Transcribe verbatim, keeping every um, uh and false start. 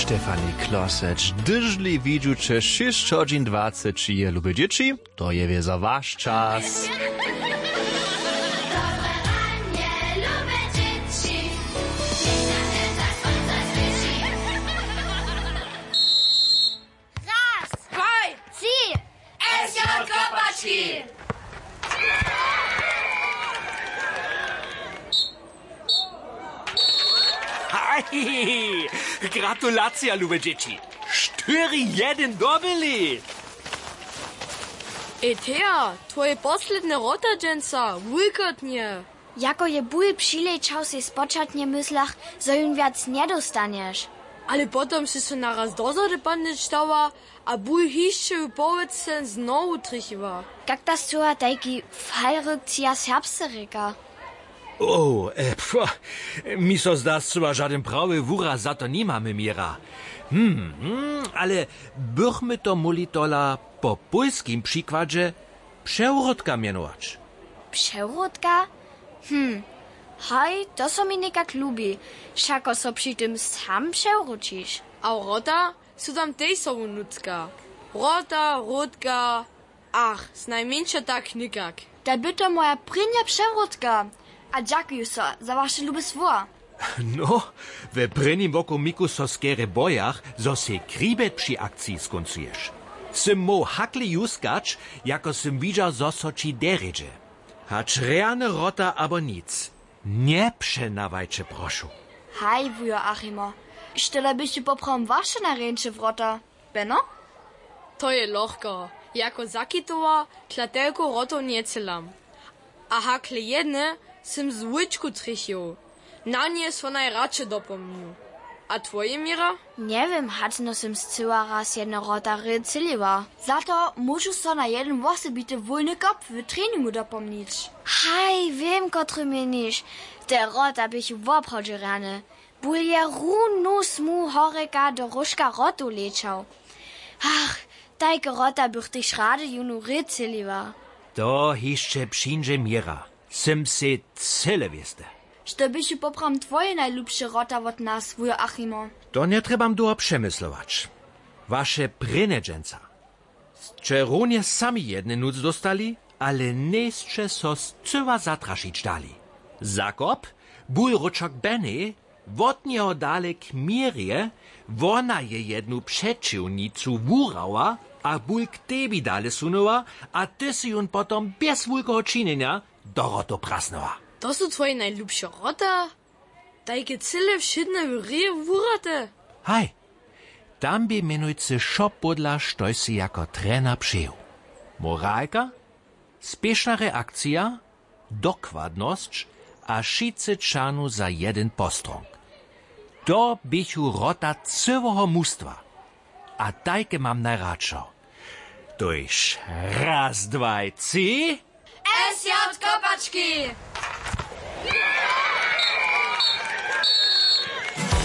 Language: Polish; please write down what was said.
Stefanie Klosecz. Dyżli widzucze sześć godzin dwadzieścia je lubię dzieci, to je wie za wasz czas. Raz, dwaj, trzy, S J Kopaczki! Hej, gratulacja, lube dzieci. cztery jeden dobili. Ej, Thea, twoje posledne rotađenca, wujkotnje. Jako je bój przyleciał se spoczatnie myślach, że jun wiac nie dostaniesz. Ale potom si se naraz dozady pandeć stała, a bój hišće powiedce znowu trichiva. Jak das so taki Fallrückzieher Serbsterika. O, e, pf, mi so zda, zcela żaden prawy wura za to nie mamy mira. Hmm, hmm, ale bychmy to muli tola po polskim przykładzie przewrotka mianować. Przewrotka? Hm, hej, to so mi nekak lubi. Šako so przy tym sam przewrócisz. A rota su tam tej sobu nucka. Rota, rotka, ach, snajmniejsza tak nikak. Da by to moja prynja przewrotka. A dziękuję so za wasze lubestwo. No, we prynnym wokół miku so skere bojach, zo se kribet przy akcji skoncujesz. Sym mo hakli juskacz, jako sym widział, zo so ci deredzie. Hacz reane rota abo nic. Nie przenawajcie, proszę. Hej, wujo Achimo. Stelle byście poprom wasze na ręcze wrota. Beno? To je lohko. Jako zakitowa, klatelko roto nie celam. A hakle jedne sim z łyczku trichił. Na nie so najradsze dopomnił. A twoje, Mira? Nie wiem, hatno sim zcyła raz jedna rota rycyliła. Za to muszę so na jeden osobity wolny kop w treningu dopomnieć. Hej, wiem, kotry mienisz. Te rota bych woprawdzie rane. Ból je runu smu horeka do ruszka rotu leciał. Ach, tajke rota bych tyś rady junu rycyliła. To jeszcze przyjdzie Mira. Sym se cele wieste. Što byś poprom twoje najlubsze rota od nas, wujo Achimo? To nie trebam długo przemyslować. Wasze prynedżęca. Czerwonie sami jedne nuc dostali, ale jeszcze so zcyła zatraszyć dali. Zakop, ból ruczok Benny, wot niego dale k Mirie, wona je jednu przeciwnicu wurała, a ból k tebi dale sunuła, a ty si jun potom bez wulkoho czynienia do roto prasnęła. To su twoje najlubsze rota? Tajke cyle wszydne wyryje wurate. Hej, tam by menujcy szopodla, što si jako trener przyjął. Moralka, spieszna reakcja, dokładność, a szice czanu za jeden postrąg. To bychu rota całego mustwa. A tajke mam najradšo. To już raz, dwa, trzy. S J Kopaczki!